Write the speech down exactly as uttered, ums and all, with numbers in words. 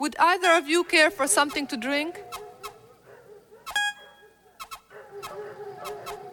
Would either of you care for something to drink?